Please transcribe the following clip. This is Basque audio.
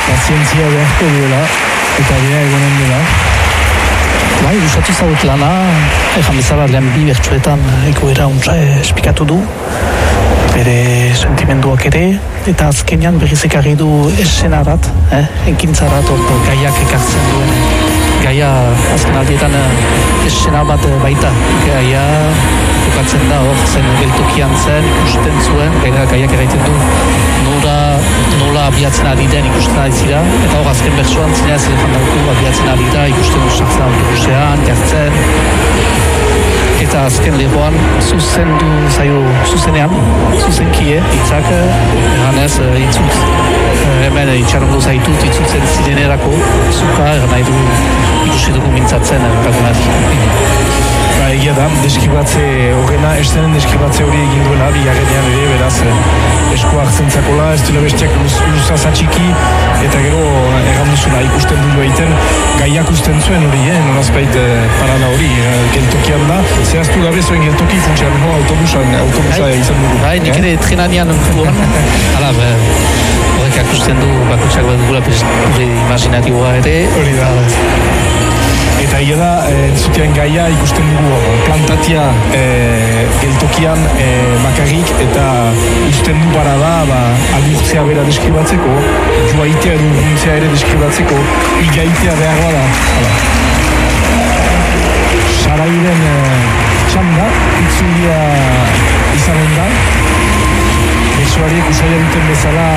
Pazientzia beharko duela, eta bera egonen dela. Bai, usatu zaut lana, egan bezala lehen bi bertsuetan egoera untsa esplikatu du, bere sentimenduak ere, eta azkenean berriz ekarri du esenarat, enkintzarat, gaiak ekartzen duen. Gaia azken aldietan esena bat baita, gaia kokatzen da hor zen geltokian zen, ikusten zuen, gaiak eraiten du nola abiatzen ari den ikusten ari zira, eta hor azken bertsuan zinea ziletan dauku abiatzen ari da, ikusten sartzen autobusean, jartzen, eta azken lehoan zuzendu zaio zuzenean, zuzenkie, hitzak, eganez, itzut, hemen itxarongo zaitut, itzutzen zirenerako, zuka, nahi du ikusi dugu mintzatzen, Egia da, deskribatze horrena, estenen deskribatze hori egin duela, bigarrenean ere, beraz, esku hartzen zakola, ez dela bestiak luzaz atxiki, eta gero erranduzula ikusten du egiten, gaiak usten zuen hori, nolazpait parada hori, geltokian da, zehaztu gabe zuen geltoki funtsean, autobusa izan dugu. Bai, nik ere trenanean ontuan, horrek akusten du bakutsak bat dugula, gure imaginatioa ere, hori da. Eta egia da, entzutean gaia ikusten dugu plantatia geltokian bakarrik eta usten du parada agurtzea bera deskribatzeko, joaitea edo urguntzea ere deskribatzeko, igaitea beharra da. Sarairen txanda, itzulia izanen da. Besoariek usaila duten bezala